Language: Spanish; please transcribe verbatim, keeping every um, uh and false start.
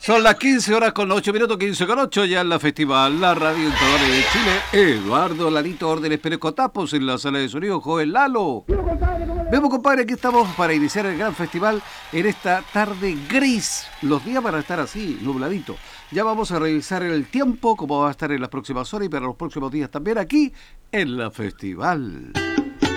Son las quince horas con ocho minutos, quince con ocho, ya en la festival, la radio Intadores de Chile. Eduardo Lalito Órdenes Pérez Cotapos en la sala de sonido, joven Lalo. Vemos, compadre, aquí estamos para iniciar el gran festival en esta tarde gris. Los días van a estar así, nubladitos. Ya vamos a revisar el tiempo, cómo va a estar en las próximas horas y para los próximos días también aquí en la festival.